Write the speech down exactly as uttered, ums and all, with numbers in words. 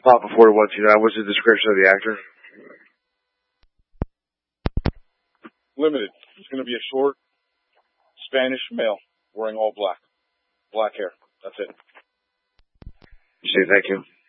Papa forty one two nine. What's the description of the actor? Limited. He's going to be a short Spanish male wearing all black. Black hair. That's it. You say thank you.